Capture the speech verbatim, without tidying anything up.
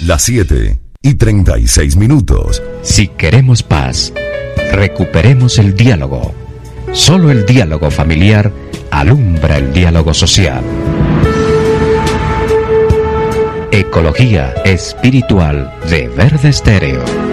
Las siete y treinta y seis minutos. Si queremos paz, recuperemos el diálogo. Solo el diálogo familiar alumbra el diálogo social. Ecología espiritual de Verde Estéreo.